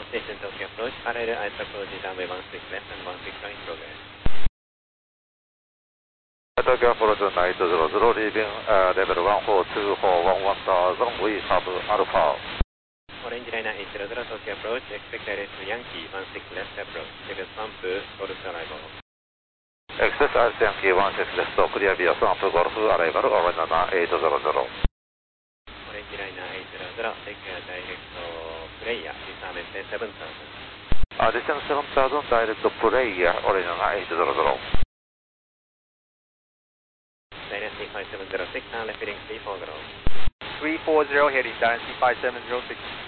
Station Tokyo approach, parallel ice approach is runway 16 left and 16 right in progress. Tokyo approach 900, leaving level 142411,000, we have Alpha. Orange liner 800, Tokyo approach, expect direct to Yankee 16 left approach, level swamp, Golf arrival. Access Yankee 16 left, clear via swamp, Golf arrival, Orange liner 800. Orange liner 800, take direct player, disarm 7,000. Descend 7,000, direct player, Orange liner 800. Dynasty 5706, left heading 340. 340 heading Dynasty 5706.